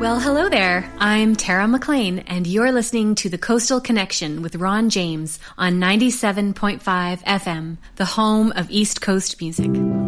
Well, hello there. I'm Tara McLean, and you're listening to The Coastal Connection with Ron James on 97.5 FM, the home of East Coast music.